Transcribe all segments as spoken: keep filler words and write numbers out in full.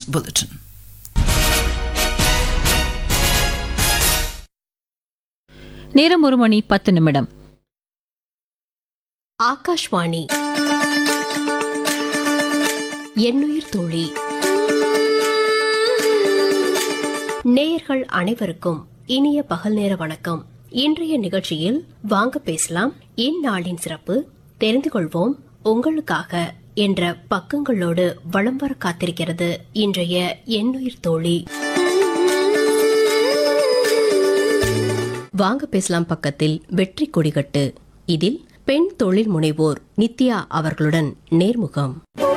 Bulletin. நேரம் ஒரு மணி பத்து நிமிடம். ஆகாஷ்வாணி எண்ணுயிர் தோழி. நேயர்கள் அனைவருக்கும் இனிய பகல் நேர வணக்கம். இன்றைய நிகழ்ச்சியில் வாங்க பேசலாம், இந்நாளின் சிறப்பு தெரிந்து கொள்வோம் உங்களுக்காக என்ற பக்கங்களோடு வலம் வர காத்திருக்கிறது இன்றைய எண்ணுயிர் தோழி. வாங்க பேசலாம் பக்கத்தில் வெற்றி கொடிகட்டு. இதில் பெண் தொழில் முனைவோர் நித்யா அவர்களுடன் நேர்முகம்.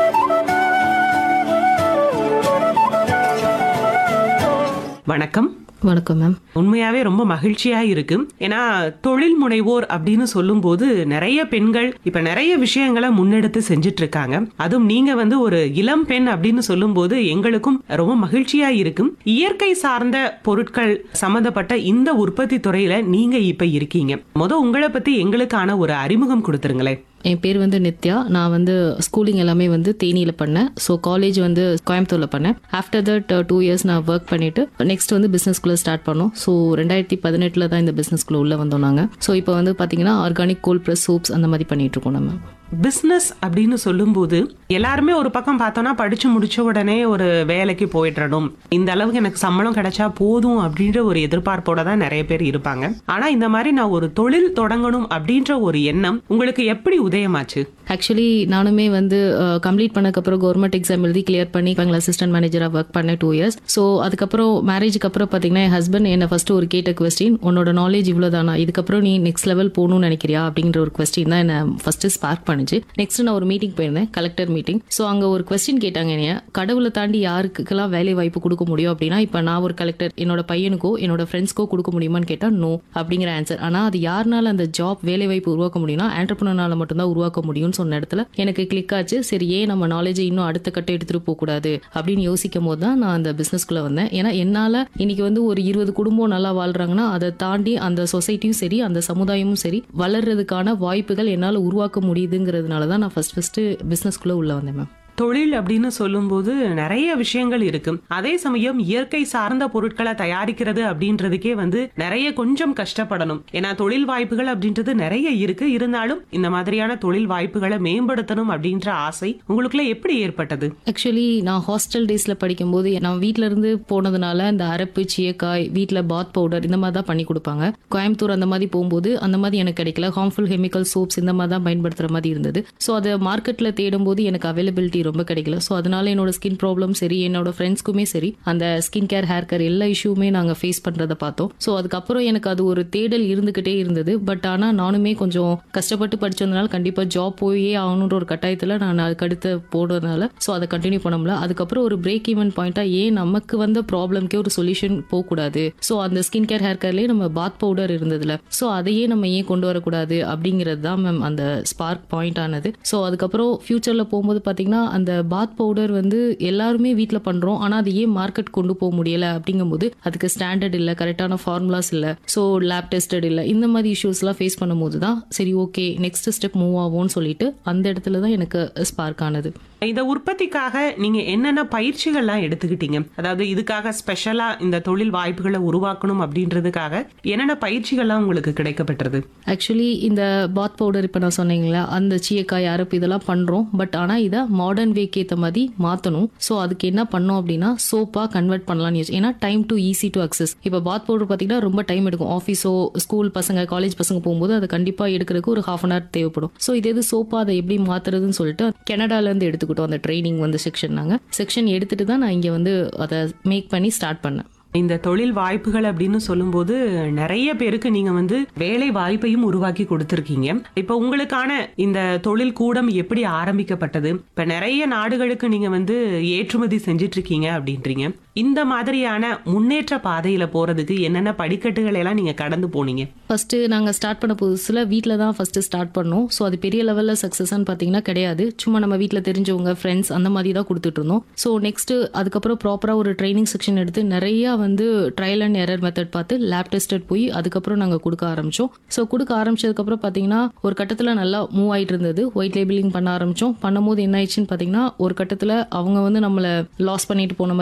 வணக்கம். வணக்கம் மேம். உண்மையாவே ரொம்ப மகிழ்ச்சியா இருக்கு. ஏன்னா தொழில் முனைவோர் அப்படின்னு சொல்லும் போது நிறைய பெண்கள் இப்ப நிறைய விஷயங்களை முன்னெடுத்து செஞ்சுட்டு இருக்காங்க. அதுவும் நீங்க வந்து ஒரு இளம் பெண் அப்படின்னு சொல்லும் போது எங்களுக்கும் ரொம்ப மகிழ்ச்சியா இருக்கும். இயற்கை சார்ந்த பொருட்கள் சம்பந்தப்பட்ட இந்த உற்பத்தி துறையில நீங்க இப்ப இருக்கீங்க. முத உங்களை பத்தி எங்களுக்கான ஒரு அறிமுகம் கொடுத்துருங்களேன். என் பேர் வந்து நித்யா. நான் வந்து ஸ்கூலிங் எல்லாமே வந்து தேனியில் பண்ணேன். ஸோ காலேஜ் வந்து கோயம்புத்தூரில் பண்ணேன். ஆஃப்டர் தட் டூ இயர்ஸ் நான் ஒர்க் பண்ணிட்டு நெக்ஸ்ட் வந்து பிஸ்னஸ்குள்ளே ஸ்டார்ட் பண்ணோம். ஸோ ரெண்டாயிரத்தி பதினெட்டில் தான் இந்த பிஸ்னஸ்குள்ளே உள்ளே வந்தோம் நாங்கள். ஸோ இப்போ வந்து பார்த்தீங்கன்னா ஆர்கானிக் கோல்ட் ப்ரெஸ் சூப்ஸ் அந்த மாதிரி பண்ணிட்டு இருக்கோம் நம்ம. பிசினஸ் அப்படின்னு சொல்லும்போது எல்லாருமே ஒரு பக்கம் பார்த்தோம்னா படிச்சு முடிச்ச உடனே ஒரு வேலைக்கு போயிடணும், இந்த அளவுக்கு எனக்கு சம்பளம் கிடைச்சா போதும் அப்படின்ற ஒரு எதிர்பார்ப்போட தான் நிறைய பேர் இருப்பாங்க. ஆனா இந்த மாதிரி நான் ஒரு தொழில் தொடங்கணும் அப்படின்ற ஒரு எண்ணம் உங்களுக்கு எப்படி உதயமாச்சு? ஆக்சுவலி நானுமே வந்து கம்ப்ளீட் பண்ணக்கப்புறம் கவர்மெண்ட் எக்ஸாம் எழுதி கிளியர் பண்ணி எங்களை அசிஸ்டன்ட் மேனேஜராக ஒர்க் பண்ணேன் டூ இயர்ஸ். ஸோ அதுக்கப்புறம் மேரேஜுக்கு அப்புறம் பார்த்தீங்கன்னா என் ஹஸ்பண்ட் என்ன ஃபர்ஸ்ட் ஒரு கேட்ட கொஸ்டின், உன்னோட நாலேஜ் இவ்வளோதானா, இதுக்கப்புறம் நீ நெக்ஸ்ட் லெவல் போகணும்னு நினைக்கிறியா அப்படிங்கிற ஒரு கொஸ்டின் தான் என்ன ஃபர்ஸ்ட் ஸ்பார்க் பண்ணி. நெக்ஸ்ட் நான் ஒரு மீட்டிங் போயிருந்தேன், கலெக்டர் மீட்டிங். ஸோ அங்கே ஒரு கொஸ்டின் கேட்டாங்க, என்னைய கடவுளை தாண்டி யாருக்கெல்லாம் வேலை வாய்ப்பு கொடுக்க முடியும் அப்படின்னா, இப்போ நான் ஒரு கலெக்டர் என்னோட பையனுக்கோ என்னோட ஃப்ரெண்ட்ஸ்க்கோ கொடுக்க முடியுமான்னு கேட்டால் நோ அப்படிங்கிற ஆன்சர். ஆனால் அது யாருனால அந்த ஜாப் வேலை வாய்ப்பு உருவாக்க முடியும்னா ஆண்டர்பிரனர்னால மட்டும்தான் உருவாக்க முடியும்னு சொன்ன இடத்துல எனக்கு கிளிக் ஆச்சு. சரி, ஏன் நம்ம நாலேஜை இன்னும் அடுத்த கட்ட எடுத்துட்டு போக கூடாது அப்படின்னு யோசிக்கும் போது தான் நான் அந்த பிசினஸ்குள்ள வந்தேன். ஏன்னா என்னால இன்னைக்கு வந்து ஒரு இருபது குடும்பம் நல்லா வாழ்றாங்கன்னா அதை தாண்டி அந்த சொசைட்டியும் சரி அந்த சமுதாயமும் சரி வளர்றதுக்கான வாய்ப்புகள் என்னால் உருவாக்க முடியுதுங்கிறதுனால தான் நான் ஃபர்ஸ்ட் ஃபர்ஸ்ட் பிசினஸ்குள்ள உள்ள வந்தேன் மேம். தொழில் அப்படின்னு சொல்லும் போது நிறைய விஷயங்கள் இருக்கு. அதே சமயம் இயற்கை சார்ந்த பொருட்களை தயாரிக்கிறது அப்படின்றதுக்கே வந்து நிறைய கொஞ்சம் கஷ்டப்படணும். ஏன்னா தொழில் வாய்ப்புகள் அப்படின்றது நிறைய இருக்கு. இருந்தாலும் இந்த மாதிரியான தொழில் வாய்ப்புகளை மேம்படுத்தணும் அப்படின்ற ஆசை உங்களுக்குள்ள எப்படி ஏற்பட்டது? ஆக்சுவலி நான் ஹாஸ்டல் டேஸ்ல படிக்கும் போது நான் வீட்டுல இருந்து போனதுனால இந்த அரப்பு, சீயக்காய், வீட்டுல பாத் பவுடர் இந்த மாதிரி தான் பண்ணி கொடுப்பாங்க. கோயம்புத்தூர் அந்த மாதிரி போகும்போது அந்த மாதிரி எனக்கு கிடைக்கல. ஹார்ம்ஃபுல் கெமிக்கல் சோப்ஸ் இந்த மாதிரி தான் பயன்படுத்துற மாதிரி இருந்தது. ஸோ அதை மார்க்கெட்ல தேடும் போது எனக்கு அவைலபிலிட்டி ரொம்ப கிடைக்கல. ஸோ அதனால என்னோட ஸ்கின் ப்ராப்ளம் சரி என்னோட ஃப்ரெண்ட்ஸ்க்குமே சரி அந்த ஸ்கின் கேர், ஹேர் கேர் எல்லா இஷ்யூமே நாங்கள் ஃபேஸ் பண்றதை பார்த்தோம். ஸோ அதுக்கப்புறம் எனக்கு அது ஒரு தேடல் இருந்துகிட்டே இருந்தது. பட் ஆனால் நானுமே கொஞ்சம் கஷ்டப்பட்டு படிச்சதுனால கண்டிப்பா ஜாப் போயே ஆகணுன்ற ஒரு கட்டாயத்தில் நான் அதுக்கடுத்து போடுறதுனால ஸோ அதை கண்டினியூ பண்ண முடியல. அதுக்கப்புறம் ஒரு பிரேக் ஈவன் பாயிண்டா ஏன் நமக்கு வந்த ப்ராப்ளம்க்கே ஒரு சொல்யூஷன் போகக்கூடாது, ஸோ அந்த ஸ்கின் கேர், ஹேர் கேர்லேயே நம்ம பாத் பவுடர் இருந்ததுல ஸோ அதையே நம்ம ஏன் கொண்டு வரக்கூடாது அப்படிங்கிறது தான் மேம் அந்த ஸ்பார்க் பாயிண்ட் ஆனது. ஸோ அதுக்கப்புறம் ஃபியூச்சர்ல போகும்போது பார்த்தீங்கன்னா அந்த பாத் பவுடர் வந்து எல்லாருமே வீட்டில் பண்றோம், ஆனால் அது ஏன் மார்க்கெட் கொண்டு போக முடியல அப்படிங்கும்போது அதுக்கு ஸ்டாண்டர்ட் இல்லை, கரெக்டான ஃபார்முலாஸ் இல்லை, ஸோ லேப் டெஸ்டட் இல்லை, இந்த மாதிரி இஷ்யூஸ்லாம் ஃபேஸ் பண்ணும்போது தான் சரி ஓகே நெக்ஸ்ட் ஸ்டெப் மூவ் ஆகும்னு சொல்லிட்டு அந்த இடத்துல தான் எனக்கு ஸ்பார்க் ஆனது. இந்த உற்பத்திக்காக நீங்க என்னென்ன பயிற்சிகள்லாம் எடுத்துக்கிட்டீங்க? அதாவது இதுக்காக ஸ்பெஷலா இந்த தொழில் வாய்ப்புகளை உருவாக்கணும் அப்படின்றதுக்காக என்னென்ன பயிற்சிகள்லாம் உங்களுக்கு கிடைக்கப்பட்டது? ஆக்சுவலி இந்த பாத் பவுடர் இப்போ நான் சொன்னீங்களா அந்த சீயக்காய், அரப்பு இதெல்லாம் பண்றோம். பட் ஆனால் இதை மாடர்ன் வேக்கு ஏற்ற மாதிரி மாற்றணும். ஸோ அதுக்கு என்ன பண்ணோம் அப்படின்னா சோப்பாக கன்வெர்ட் பண்ணலாம்னு யோசிச்சு. ஏன்னா time to easy to access. இப்போ பாத் பவுடர் பார்த்தீங்கன்னா ரொம்ப டைம் எடுக்கும். ஆஃபீஸோ ஸ்கூல் பசங்க காலேஜ் பசங்க போகும்போது அதை கண்டிப்பாக எடுக்கிறதுக்கு ஒரு ஹாஃப் அன் ஹவர் தேவைப்படும். ஸோ இது எது சோப்பாக அதை எப்படி மாற்றுறதுன்னு சொல்லிட்டு கனடாலேருந்து எடுத்துக்கிட்டோம். அந்த ட்ரைனிங் வந்து செக்ஷன் நாங்கள் செக்ஷன் எடுத்துட்டு தான் நான் இங்கே வந்து அதை மேக் பண்ணி ஸ்டார்ட் பண்ணேன். இந்த தொழில் வாய்ப்புகள் அப்படின்னு சொல்லும்போது நிறைய பேருக்கு நீங்க வந்து வேலை வாய்ப்பையும் உருவாக்கி கொடுத்திருக்கீங்க. இப்ப உங்களுக்கான இந்த தொழில் கூடம் எப்படி ஆரம்பிக்கப்பட்டது? இப்ப நிறைய நாடுகளுக்கு நீங்க வந்து ஏற்றுமதி செஞ்சிட்டு இருக்கீங்க அப்படின்றீங்க. இந்த மாதிரியான முன்னேற்ற பாதையில போறதுக்கு என்னென்ன படிக்கட்டுகள் எல்லாம் நீங்க கடந்து போனீங்க? ஃபர்ஸ்ட் நாங்க ஸ்டார்ட் பண்ண புதுசுல வீட்டில் தான் ஃபர்ஸ்ட் ஸ்டார்ட் பண்ணோம். ஸோ அது பெரிய லெவலில் சக்ஸஸ்ன்னு பார்த்தீங்கன்னா கிடையாது. சும்மா நம்ம வீட்டில் தெரிஞ்சவங்க, ஃப்ரெண்ட்ஸ் அந்த மாதிரி தான் கொடுத்துட்டு இருந்தோம். ஸோ நெக்ஸ்ட் அதுக்கப்புறம் ப்ராப்பராக ஒரு ட்ரைனிங் செக்ஷன் எடுத்து நிறைய வந்து ட்ரையல் அண்ட் எரர் மெத்தட் பார்த்து லேப் டெஸ்டட் போய் அதுக்கப்புறம் நாங்கள் கொடுக்க ஆரம்பிச்சோம். ஸோ கொடுக்க ஆரம்பிச்சதுக்கப்புறம் பார்த்தீங்கன்னா ஒரு கட்டத்தில் நல்லா மூவ் ஆகிட்டு இருந்தது. ஒயிட் லேபிளிங் பண்ண ஆரம்பிச்சோம். பண்ணும்போது என்ன ஆயிடுச்சுன்னு பார்த்தீங்கன்னா ஒரு கட்டத்தில் அவங்க வந்து நம்மளை லாஸ் பண்ணிட்டு போன மாதிரி